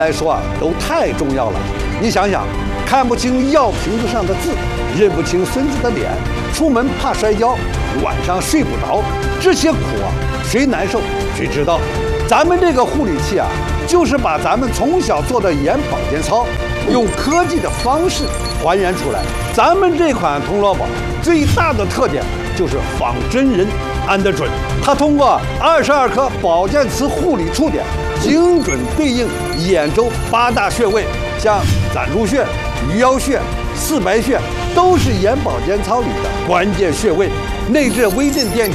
来说都太重要了。你想想，看不清药瓶子上的字，认不清孙子的脸，出门怕摔跤，晚上睡不着，这些苦谁难受谁知道。咱们这个护理器就是把咱们从小做的眼保健操，用科技的方式还原出来。咱们这款铜锣宝最大的特点就是仿真人安得准，它通过22颗保健瓷护理触点，精准对应眼周8大穴位，像攒竹穴、鱼腰穴、四白穴，都是眼保健操里的关键穴位。内置微震电机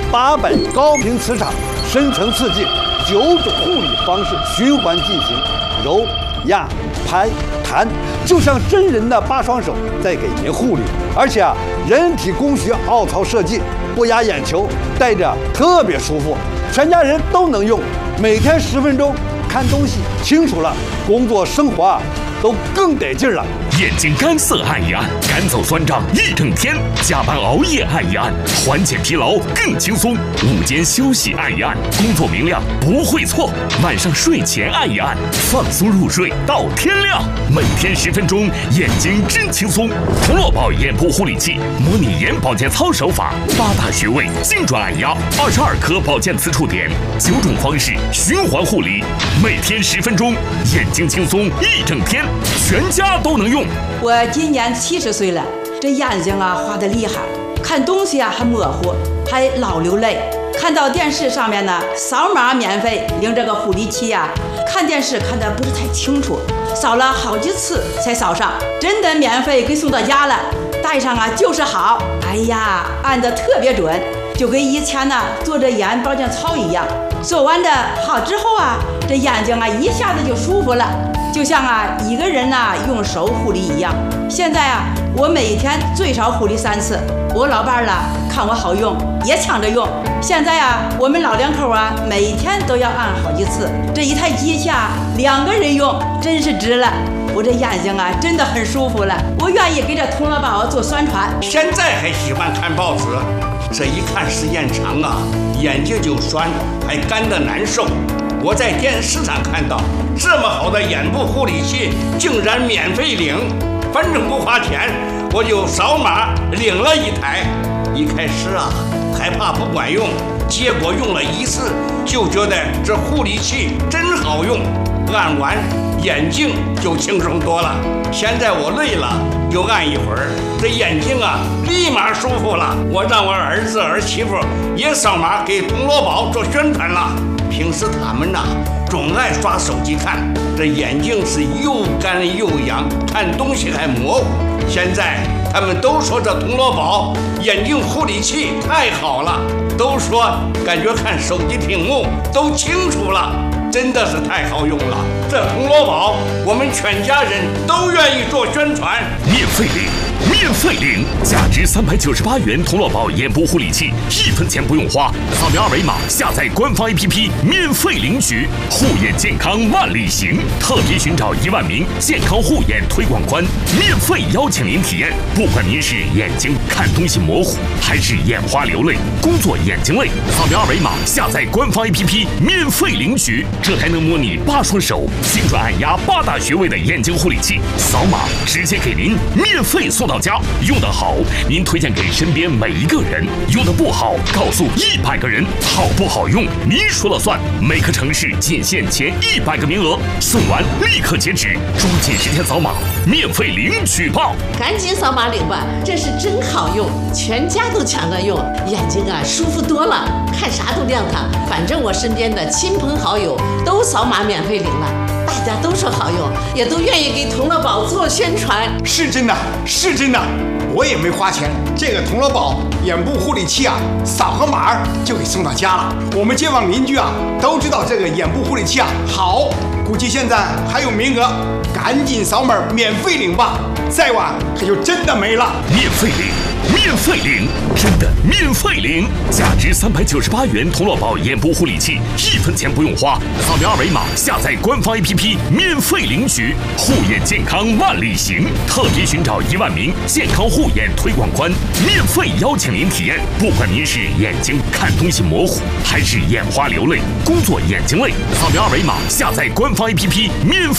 800高频磁场，深层刺激9种护理方式循环进行，揉、压、拍、弹，就像真人的8双手在给您护理。而且人体工学凹槽设计，不压眼球，戴着特别舒服，全家人都能用。每天10分钟，看东西清楚了，工作生活都更得劲了。 眼睛干涩按一按，赶走酸胀一整天；加班熬夜按一按，缓解疲劳更轻松；午间休息按一按，工作明亮不会错；晚上睡前按一按，放松入睡到天亮。每天10分钟，眼睛真轻松。铜锣宝眼部护理器，模拟眼保健操手法，8大穴位精准按压，22颗保健磁触点，9种方式循环护理，每天10分钟，眼睛轻松一整天，全家都能用。 我今年70岁了，这眼睛花得厉害，看东西还模糊，还老流泪。看到电视上面呢，扫码免费领这个护理器看电视看得不是太清楚，扫了好几次才扫上，真的免费给送到家了。戴上就是好，哎呀，按得特别准，就跟以前做这眼保健操一样。做完的好之后这眼睛一下子就舒服了，就像一个人用手护理一样。现在我每天最少护理3次，我老伴看我好用，也抢着用。现在我们老两口每天都要按好几次，这一台机器2个人用，真是值了。我这眼睛真的很舒服了，我愿意给这铜锣宝做宣传。 现在还喜欢看报纸，这一看时间长眼睛就酸，还干得难受。我在电视上看到这么好的眼部护理器竟然免费领，反正不花钱，我就扫码领了一台。一开始还怕不管用，结果用了1次就觉得这护理器真好用，按完眼睛就轻松多了。现在我累了又按一会儿，这眼睛立马舒服了。我让我儿子儿媳妇也扫码给铜锣宝做宣传了。平时他们总爱刷手机看，这眼睛是又干又痒，看东西还模糊。现在他们都说这铜锣宝眼睛护理器太好了，都说感觉看手机屏幕都清楚了，真的是太好用了。这铜锣宝我们全家人都愿意做宣传。 免费领，免费领，价值398元铜锣宝眼部护理器，1分钱不用花，扫描2维码下载官方 APP 免费领取。护眼健康万里行，特别寻找1万名健康护眼推广官，免费邀请您体验。不管您是眼睛看东西模糊，还是眼花流泪，工作眼睛累，扫描2维码下载官方 APP 免费领取。这还能模拟8双手精准按压8大穴位的眼睛护理器，扫码直接给您免费送到家。用得好，您推荐给身边每一个人；用得不好，告诉100个人。好不好用，您说了算。每个城市仅限前100个名额，送完立刻截止，抓紧时间扫码，免费领取吧！ 赶紧扫码领吧，这是真好用，全家都抢着用，眼睛舒服多了，看啥都亮堂。反正我身边的亲朋好友都扫码免费领了。大家都说好用，也都愿意给铜锣宝做宣传。 是真的，是真的，我也没花钱。这个铜锣宝眼部护理器扫个码就给送到家了。我们街坊邻居都知道这个眼部护理器好，估计现在还有名额，赶紧扫码免费领吧，再晚可就真的没了。 免费领，免费领，真的免费领！价值398元铜锣宝眼部护理器，1分钱不用花，扫描2维码下载官方 APP 免费领取。护眼健康万里行，特别寻找1万名健康护眼推广官，免费邀请您体验。不管您是眼睛看东西模糊，还是眼花流泪，工作眼睛累，扫描2维码下载官方 APP 免费。